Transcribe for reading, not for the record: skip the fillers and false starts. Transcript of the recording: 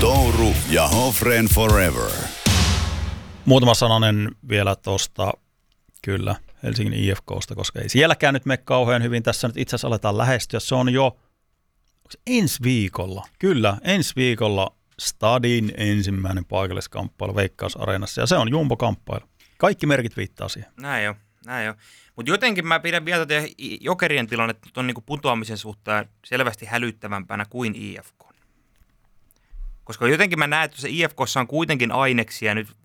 Touru ja Hofren Forever. Muutama sananen vielä tuosta, kyllä, Helsingin IFK:sta, koska ei sielläkään nyt mene kauhean hyvin. Tässä nyt itse asiassa aletaan lähestyä. Se on jo ensi viikolla. Kyllä, ensi viikolla Stadin ensimmäinen paikalliskamppailu Veikkaus-areenassa, ja se on jumbo-kamppailu. Kaikki merkit viittaa siihen. Näin jo. Mutta jotenkin mä pidän vielä Jokerien tilannetta tuon niinku putoamisen suhteen selvästi hälyttävämpänä kuin IFK. Koska jotenkin mä näen, että se IFK:ssa on kuitenkin aineksia nyt